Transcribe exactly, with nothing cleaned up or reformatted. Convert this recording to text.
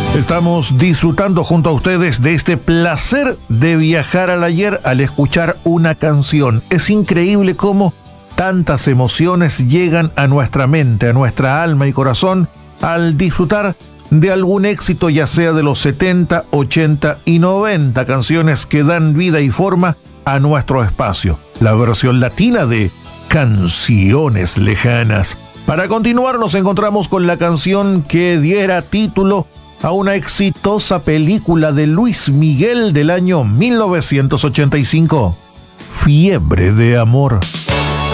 Estamos disfrutando junto a ustedes de este placer de viajar al ayer al escuchar una canción. Es increíble cómo tantas emociones llegan a nuestra mente, a nuestra alma y corazón al disfrutar de algún éxito, ya sea de los setenta, ochenta y noventa, canciones que dan vida y forma a nuestro espacio. La versión latina de Canciones Lejanas. Para continuar nos encontramos con la canción que diera título a una exitosa película de Luis Miguel del año mil novecientos ochenta y cinco, Fiebre de Amor.